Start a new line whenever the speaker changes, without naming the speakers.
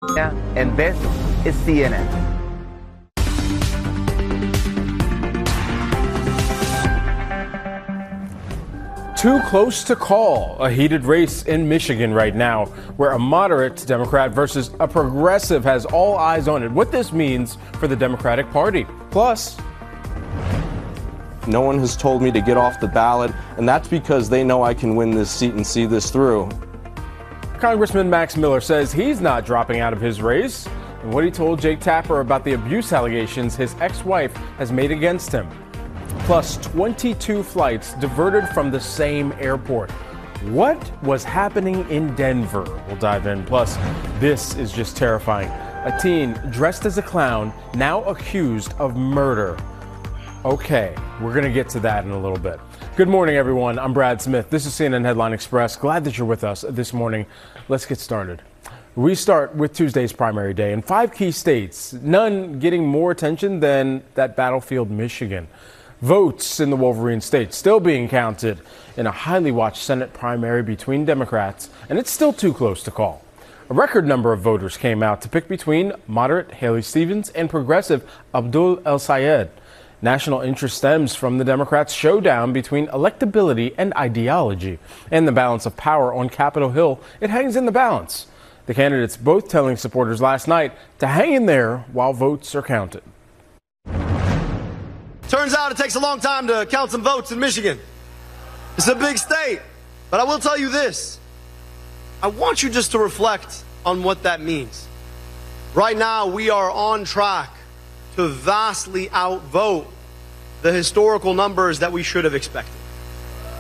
and this is CNN.
Too close to call. A heated race in Michigan right now, where a moderate Democrat versus a progressive has all eyes on it. What this means for the Democratic Party. Plus,
no one has told me to get off the ballot, and that's because they know I can win this seat and see this through.
Congressman Max Miller says he's not dropping out of his race, and what he told Jake Tapper about the abuse allegations his ex-wife has made against him. Plus, 22 flights diverted from the same airport. What was happening in Denver? We'll dive in. Plus, this is just terrifying. A teen dressed as a clown, now accused of murder. Okay, we're going to get to that in a little bit. Good morning, everyone. I'm Brad Smith. This is CNN Headline Express. Glad that you're with us this morning. Let's get started. We start with Tuesday's primary day in 5 key states, none getting more attention than that battlefield, Michigan. Votes in the Wolverine state still being counted in a highly watched Senate primary between Democrats, and it's still too close to call. A record number of voters came out to pick between moderate Haley Stevens and progressive Abdul El-Sayed. National interest stems from the Democrats' showdown between electability and ideology, and the balance of power on Capitol Hill. It hangs in the balance. The candidates both telling supporters last night to hang in there while votes are counted.
Turns out it takes a long time to count some votes in Michigan. It's a big state, but I will tell you this. I want you just to reflect on what that means. Right now, we are on track to vastly outvote the historical numbers that we should have expected.